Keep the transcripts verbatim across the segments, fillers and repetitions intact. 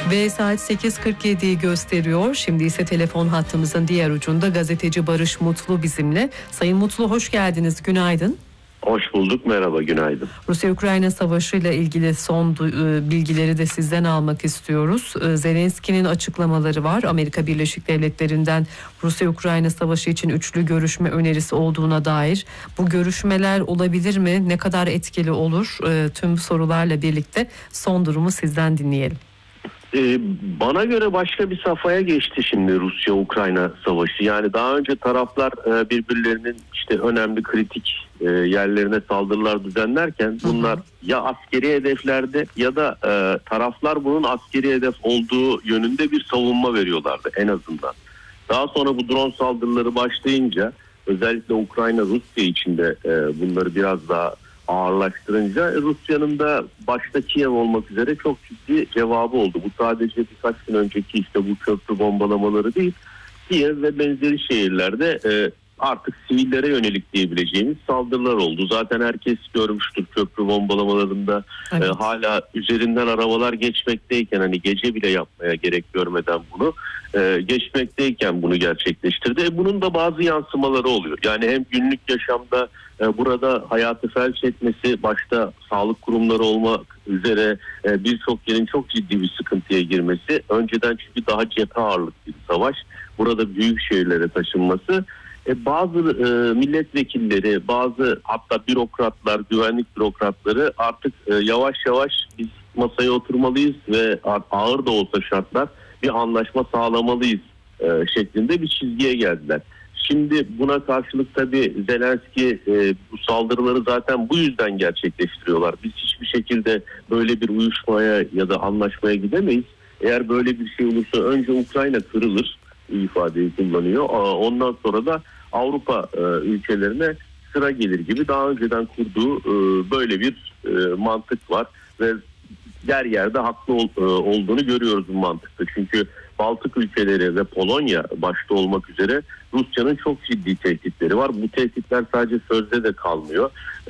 Ve saat sekiz kırk yediyi gösteriyor. Şimdi ise telefon hattımızın diğer ucunda gazeteci Barış Mutlu bizimle. Sayın Mutlu, hoş geldiniz. Günaydın. Hoş bulduk. Merhaba, günaydın. Rusya-Ukrayna Savaşı ile ilgili son bilgileri de sizden almak istiyoruz. Zelenski'nin açıklamaları var. Amerika Birleşik Devletleri'nden Rusya-Ukrayna Savaşı için üçlü görüşme önerisi olduğuna dair. Bu görüşmeler olabilir mi? Ne kadar etkili olur? Tüm sorularla birlikte son durumu sizden dinleyelim. Ee, bana göre başka bir safhaya geçti şimdi Rusya-Ukrayna savaşı. Yani daha önce taraflar e, birbirlerinin işte önemli kritik e, yerlerine saldırılar düzenlerken bunlar ya askeri hedeflerde ya da e, taraflar bunun askeri hedef olduğu yönünde bir savunma veriyorlardı en azından. Daha sonra bu drone saldırıları başlayınca özellikle Ukrayna-Rusya içinde e, bunları biraz daha ağırlaştırınca Rusya'nın da başta Kiev olmak üzere çok ciddi cevabı oldu. Bu sadece birkaç gün önceki işte bu köprü bombalamaları değil, Kiev ve benzeri şehirlerde e, artık sivillere yönelik diyebileceğimiz saldırılar oldu. Zaten herkes görmüştür köprü bombalamalarında evet. e, hala üzerinden arabalar geçmekteyken, hani gece bile yapmaya gerek görmeden bunu e, geçmekteyken bunu gerçekleştirdi. E, bunun da bazı yansımaları oluyor. Yani hem günlük yaşamda e, burada hayatı felç etmesi, başta sağlık kurumları olmak üzere e, birçok yerin çok ciddi bir sıkıntıya girmesi, önceden çünkü daha cephe ağırlıklı bir savaş, burada büyük şehirlere taşınması. E bazı e, milletvekilleri, bazı hatta bürokratlar, güvenlik bürokratları artık e, yavaş yavaş biz masaya oturmalıyız ve ağır da olsa şartlar bir anlaşma sağlamalıyız e, şeklinde bir çizgiye geldiler. Şimdi buna karşılık tabii Zelenski e, bu saldırıları zaten bu yüzden gerçekleştiriyorlar. Biz hiçbir şekilde böyle bir uyuşmaya ya da anlaşmaya gidemeyiz. Eğer böyle bir şey olursa önce Ukrayna kırılır ifadeyi kullanıyor. Ondan sonra da Avrupa ülkelerine sıra gelir gibi daha önceden kurduğu böyle bir mantık var ve yer yerde haklı olduğunu görüyoruz bu mantıkta. Çünkü Baltık ülkeleri ve Polonya başta olmak üzere Rusya'nın çok ciddi tehditleri var. Bu tehditler sadece sözde de kalmıyor.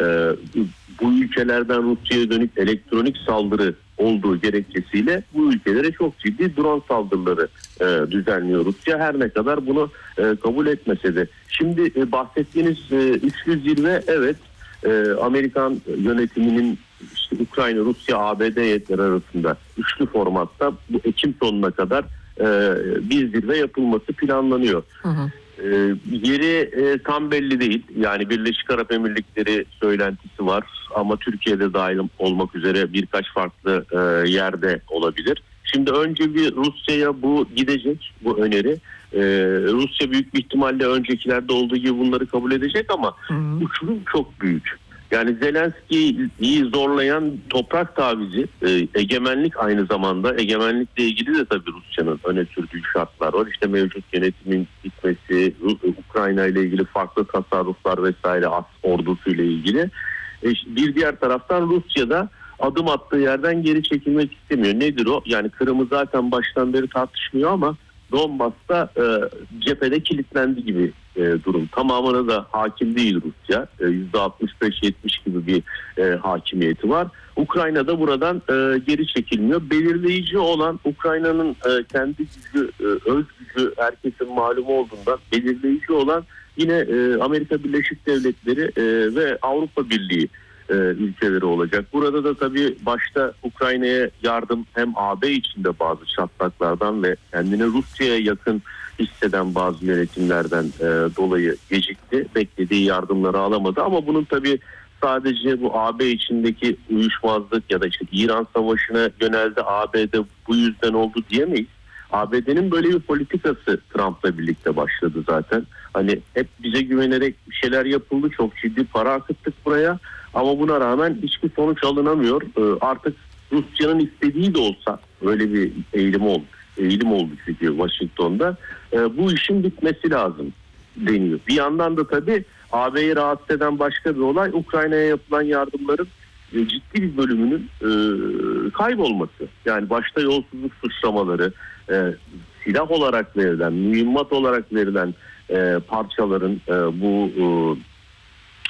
Bu ülkelerden Rusya'ya dönük elektronik saldırı olduğu gerekçesiyle bu ülkelere çok ciddi drone saldırıları e, düzenliyor Rusya. Her ne kadar bunu e, kabul etmese de. Şimdi e, bahsettiğiniz e, üçlü zirve, evet, e, Amerikan yönetiminin işte Ukrayna, Rusya, A B D heyetleri arasında üçlü formatta bu Ekim sonuna kadar e, bir zirve yapılması planlanıyor. Hı hı. E, yeri e, tam belli değil. Yani Birleşik Arap Emirlikleri söylentisi var ama Türkiye'de dahil olmak üzere birkaç farklı e, yerde olabilir. Şimdi önce bir Rusya'ya bu gidecek, bu öneri. Ee, Rusya büyük bir ihtimalle öncekilerde olduğu gibi bunları kabul edecek ama hmm. uçurum çok büyük. Yani Zelenski'yi zorlayan toprak tavizi, e, egemenlik aynı zamanda. Egemenlikle ilgili de tabii Rusya'nın öne sürdüğü şartlar var. İşte mevcut yönetimin gitmesi, Ukrayna ile ilgili farklı tasarruflar vesaire, as ordusuyla ilgili. E, bir diğer taraftan Rusya'da adım attığı yerden geri çekilmek istemiyor. Nedir o? Yani Kırım'ı zaten baştan beri tartışmıyor ama Donbas'ta e, cephede kilitlendi gibi e, durum. Tamamına da hakim değil Rusya. E, yüzde altmış beş yetmiş gibi bir e, hakimiyeti var. Ukrayna'da buradan e, geri çekilmiyor. Belirleyici olan Ukrayna'nın e, kendi gücü, e, öz gücü herkesin malumu olduğundan belirleyici olan yine e, Amerika Birleşik Devletleri e, ve Avrupa Birliği e, ülkeleri olacak. Burada da tabii başta Ukrayna'ya yardım hem A B içinde bazı çatlaklardan ve kendini Rusya'ya yakın hisseden bazı yönetimlerden e, dolayı gecikti. Beklediği yardımları alamadı ama bunun tabii sadece bu A B içindeki uyuşmazlık ya da işte İran Savaşı'na yöneldi, A B'de bu yüzden oldu diyemeyiz. A B D'nin böyle bir politikası Trump'la birlikte başladı zaten. Hani hep bize güvenerek bir şeyler yapıldı, çok ciddi para akıttık buraya ama buna rağmen hiçbir sonuç alınamıyor. Ee, artık Rusya'nın istediği de olsa öyle bir eğilim oldu. Eğilim oldu çünkü Washington'da. Ee, bu işin bitmesi lazım deniyor. Bir yandan da tabii A B'yi rahatsız eden başka bir olay Ukrayna'ya yapılan yardımların e, ciddi bir bölümünün e, kaybolması. Yani başta yolsuzluk suçlamaları, e, silah olarak verilen, mühimmat olarak verilen e, parçaların e, bu e,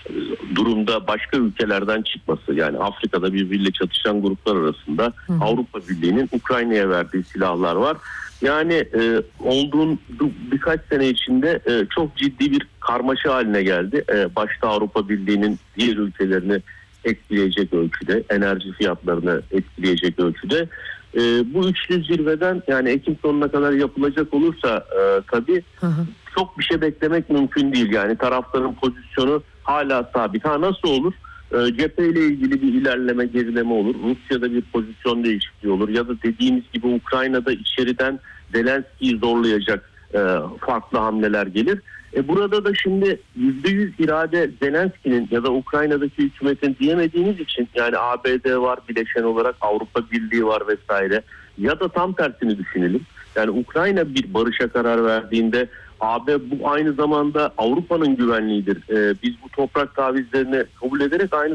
durumda başka ülkelerden çıkması, yani Afrika'da birbiriyle çatışan gruplar arasında hı. Avrupa Birliği'nin Ukrayna'ya verdiği silahlar var. Yani e, olduğun birkaç sene içinde e, çok ciddi bir karmaşa haline geldi. E, başta Avrupa Birliği'nin diğer ülkelerini etkileyecek ölçüde, enerji fiyatlarını etkileyecek ölçüde. E, bu üçlü zirveden, yani Ekim sonuna kadar yapılacak olursa e, tabii hı hı. çok bir şey beklemek mümkün değil. Yani tarafların pozisyonu hala sabit. Ha nasıl olur? E, cepheyle ilgili bir ilerleme, gerileme olur. Rusya'da bir pozisyon değişikliği olur. Ya da dediğimiz gibi Ukrayna'da içeriden Zelenski'yi zorlayacak e, farklı hamleler gelir. E, burada da şimdi yüzde yüz irade Zelenski'nin ya da Ukrayna'daki hükümetin diyemediğiniz için, yani A B D var bileşen olarak, Avrupa Birliği var vesaire, ya da tam tersini düşünelim. Yani Ukrayna bir barışa karar verdiğinde A B bu aynı zamanda Avrupa'nın güvenliğidir. E, biz bu toprak tavizlerini kabul ederek aynı